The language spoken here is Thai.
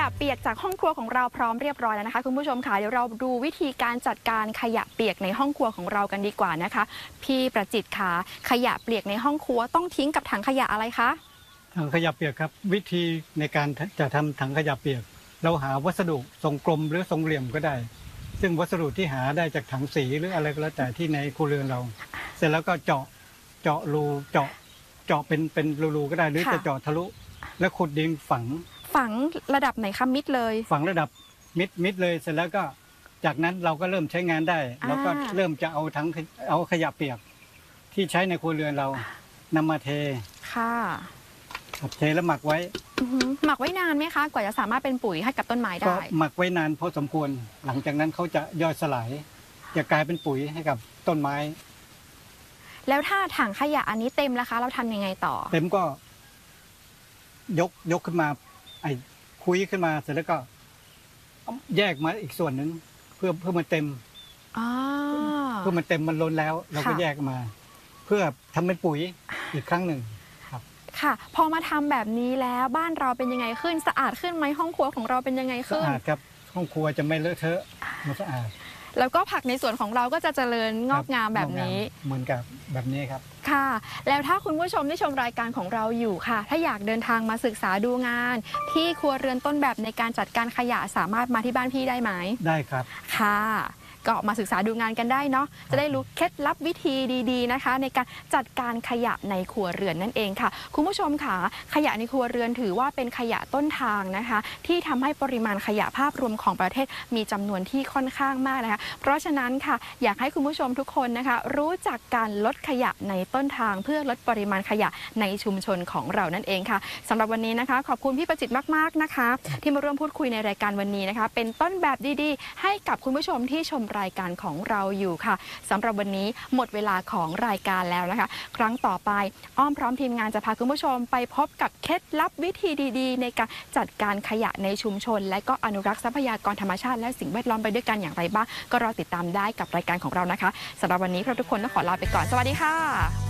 เปียกจากห้องครัวของเราพร้อมเรียบร้อยแล้วนะคะคุณผู้ชมค่ะเดี๋ยวเราดูวิธีการจัดการขยะเปียกในห้องครัวของเรากันดีกว่านะคะพี่ประจิตค่ะขยะเปียกในห้องครัวต้องทิ้งกับถังขยะอะไรคะถังขยะเปียกครับวิธีในการจะทำถังขยะเปียกเราหาวัสดุทรงกลมหรือทรงเหลี่ยมก็ได้ซึ่งวัสดุที่หาได้จากถังสีหรืออะไรก็แล้วแต่ที่ในครัวเรือนเรา เสร็จแล้วก็เจาะรูเจาะเป็นรูก็ได้หรือจะเจาะทะลุแล้วขุดดินฝังระดับไหนคะมิดเลยฝังระดับมิดเลยเสร็จแล้วก็จากนั้นเราก็เริ่มใช้งานได้เราก็เริ่มจะเอาขยะเปียกที่ใช้ในครัวเรือนเรานำมาเทค่ะเทแล้วหมักไว้หมักไว้นานไหมคะกว่าจะสามารถเป็นปุ๋ยให้กับต้นไม้ได้ก็หมักไว้นานพอสมควรหลังจากนั้นเขาจะย่อยสลายจะกลายเป็นปุ๋ยให้กับต้นไม้แล้วถ้าถังขยะอันนี้เต็มแล้วคะเราทำยังไงต่อเต็มก็ยกขึ้นมาคุยขึ้นมาเสร็จแล้วก็แยกมาอีกส่วนหนึ่งเพื่อมันเต็มเพื่อมันเต็มมันล้นแล้วเราก็แยกมาเพื่อทำเป็นปุ๋ยอีกครั้งหนึ่งครับค่ะพอมาทำแบบนี้แล้วบ้านเราเป็นยังไงขึ้นสะอาดขึ้นไหมห้องครัวของเราเป็นยังไงขึ้นสะอาดครับห้องครัวจะไม่เลอะเทอะมันสะอาดแล้วก็ผักในสวนของเราก็จะเจริญงอกงามแบบนี้เหมือนกับแบบนี้ครับค่ะแล้วถ้าคุณผู้ชมที่ชมรายการของเราอยู่ค่ะถ้าอยากเดินทางมาศึกษาดูงานที่ครัวเรือนต้นแบบในการจัดการขยะสามารถมาที่บ้านพี่ได้ไหมได้ครับค่ะก็มาศึกษาดูงานกันได้เนาะจะได้รู้เคล็ดลับวิธีดีๆนะคะในการจัดการขยะในครัวเรือนนั่นเองค่ะคุณผู้ชมค่ะขยะในครัวเรือนถือว่าเป็นขยะต้นทางนะคะที่ทำให้ปริมาณขยะภาพรวมของประเทศมีจำนวนที่ค่อนข้างมากนะคะเพราะฉะนั้นค่ะอยากให้คุณผู้ชมทุกคนนะคะรู้จักการลดขยะในต้นทางเพื่อลดปริมาณขยะในชุมชนของเรานั่นเองค่ะสำหรับวันนี้นะคะขอบคุณพี่ประจิตมากๆนะคะที่มาร่วมพูดคุยในรายการวันนี้นะคะเป็นต้นแบบดีๆให้กับคุณผู้ชมที่ชมรายการของเราอยู่ค่ะสำหรับวันนี้หมดเวลาของรายการแล้วนะคะครั้งต่อไปอ้อมพร้อมทีมงานจะพาคุณผู้ชมไปพบกับเคล็ดลับวิธีดีๆในการจัดการขยะในชุมชนและก็อนุรักษ์ทรัพยากรธรรมชาติและสิ่งแวดล้อมไปด้วยกันอย่างไรบ้างก็รอติดตามได้กับรายการของเรานะคะสำหรับวันนี้เราทุกคนต้องขอลาไปก่อนสวัสดีค่ะ